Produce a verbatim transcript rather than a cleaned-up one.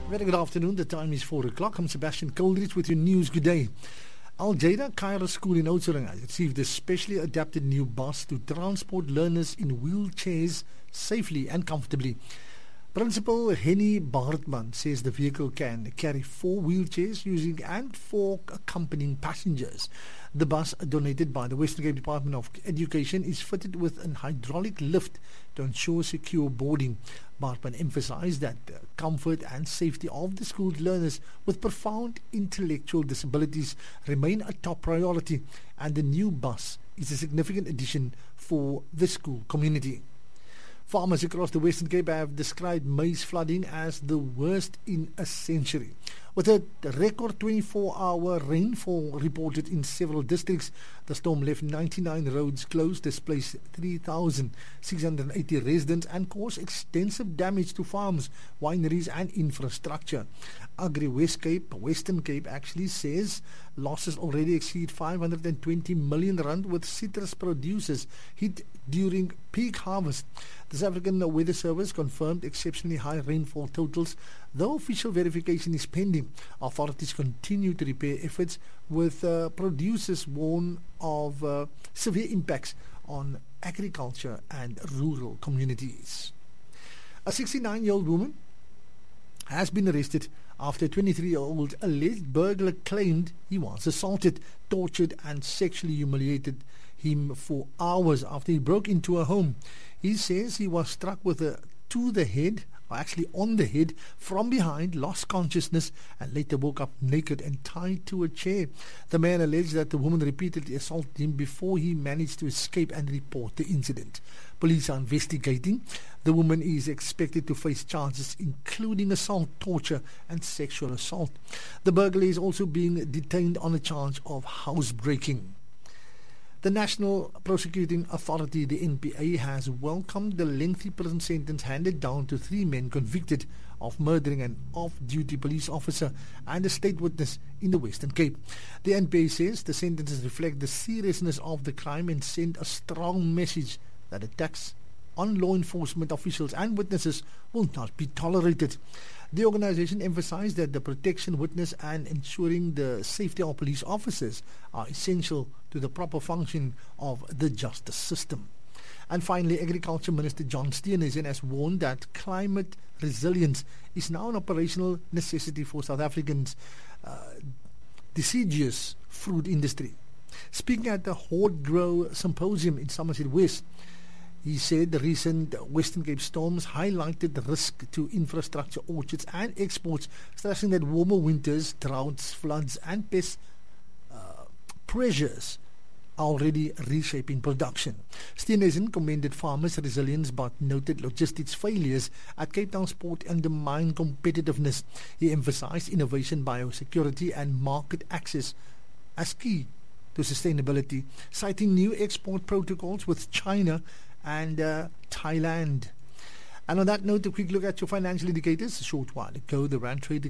Very good afternoon. The time is four o'clock. I'm Sebastian Coldridge with your news. Good day. Al Jaida Cairo School in Oudtshoorn has received a specially adapted new bus to transport learners in wheelchairs safely and comfortably. Principal Henny Bartman says the vehicle can carry four wheelchairs using and four accompanying passengers. The bus, donated by the Western Cape Department of Education, is fitted with an hydraulic lift to ensure secure boarding. Bartman emphasized that the comfort and safety of the school's learners with profound intellectual disabilities remain a top priority, and the new bus is a significant addition for the school community. Farmers across the Western Cape have described maize flooding as the worst in a century. With a record twenty-four hour rainfall reported in several districts, the storm left ninety-nine roads closed, displaced three thousand six hundred eighty residents, and caused extensive damage to farms, wineries, and infrastructure. Agri West Cape, Western Cape actually says losses already exceed five hundred twenty million rand, with citrus producers hit during peak harvest. The South African Weather Service confirmed exceptionally high rainfall totals, though official verification is pending. Authorities continue to repair efforts, with uh, producers warn of uh, severe impacts on agriculture and rural communities. A sixty-nine-year-old woman has been arrested after a twenty-three-year-old alleged burglar claimed he was assaulted, tortured, and sexually humiliated him for hours after he broke into a home. He says he was struck with a to the head, or actually on the head, from behind, lost consciousness, and later woke up naked and tied to a chair. The man alleged that the woman repeatedly assaulted him before he managed to escape and report the incident. Police are investigating. The woman is expected to face charges including assault, torture, and sexual assault. The burglar is also being detained on a charge of housebreaking. The National Prosecuting Authority, the N P A, has welcomed the lengthy prison sentence handed down to three men convicted of murdering an off-duty police officer and a state witness in the Western Cape. The N P A says the sentences reflect the seriousness of the crime and send a strong message that attacks on law enforcement officials and witnesses will not be tolerated. The organization emphasized that the protection witness and ensuring the safety of police officers are essential to the proper function of the justice system. And finally, Agriculture Minister John Steenhuisen has warned that climate resilience is now an operational necessity for South Africans' uh, deciduous fruit industry. Speaking at the Hort Grow Symposium in Somerset West, he said the recent Western Cape storms highlighted the risk to infrastructure, orchards, and exports, stressing that warmer winters, droughts, floods, and pest uh, pressures are already reshaping production. Steenhuisen commended farmers' resilience but noted logistics failures at Cape Town's port undermine competitiveness. He emphasized innovation, biosecurity, and market access as key to sustainability, citing new export protocols with China and uh, Thailand. And on that note, a quick look at your financial indicators. A short while ago, the rand traded